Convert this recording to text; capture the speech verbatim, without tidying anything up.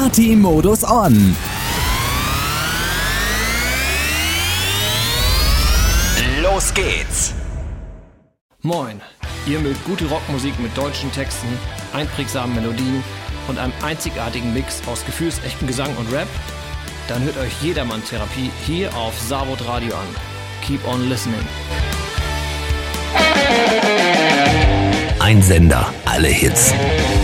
Party-Modus on. Los geht's. Moin, ihr mögt gute Rockmusik mit deutschen Texten, einprägsamen Melodien und einem einzigartigen Mix aus gefühlsechtem Gesang und Rap? Dann hört euch Jedermann-Therapie hier auf Savod Radio an. Keep on listening. Ein Sender, alle Hits.